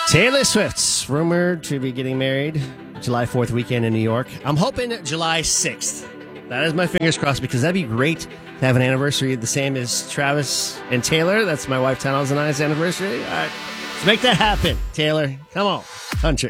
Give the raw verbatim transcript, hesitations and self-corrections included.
Taylor Swift's rumored to be getting married July fourth weekend in New York. I'm hoping July sixth. That is my fingers crossed because that'd be great to have an anniversary the same as Travis and Taylor. That's my wife Tannel's and I's anniversary. All right, let's make that happen, Taylor. Come on, country.